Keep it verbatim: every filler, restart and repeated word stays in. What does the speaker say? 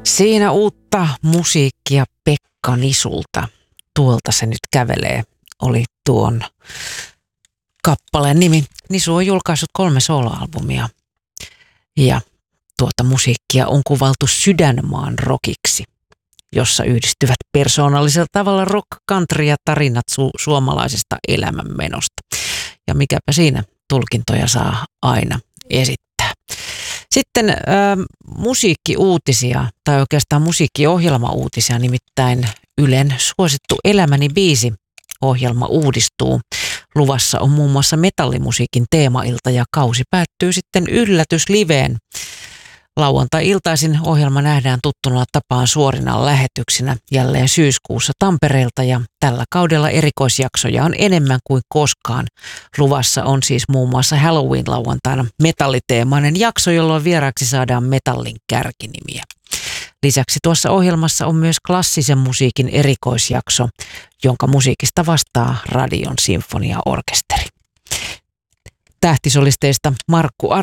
Siinä uutta musiikkia Pekka Nisulta. Tuolta se nyt kävelee, oli tuon kappaleen nimi. Nisu on julkaissut kolme soloalbumia ja tuota musiikkia on kuvailtu sydänmaan rockiksi, jossa yhdistyvät persoonallisella tavalla rock, country ja tarinat su- suomalaisesta elämänmenosta. Ja mikäpä siinä, tulkintoja saa aina esittää. Sitten äh, musiikkiuutisia, tai oikeastaan musiikkiohjelmauutisia, nimittäin Ylen suosittu Elämäni biisi -ohjelma uudistuu. Luvassa on muun muassa metallimusiikin teemailta ja kausi päättyy sitten yllätysliveen. Lauantai-iltaisin ohjelma nähdään tuttuna tapaan suorina lähetyksinä jälleen syyskuussa Tampereelta ja tällä kaudella erikoisjaksoja on enemmän kuin koskaan. Luvassa on siis muun muassa Halloween-lauantaina metalliteemainen jakso, jolloin vieraaksi saadaan metallin kärkinimiä. Lisäksi tuossa ohjelmassa on myös klassisen musiikin erikoisjakso, jonka musiikista vastaa Radion sinfoniaorkesteri. Tähtisolisteista Markku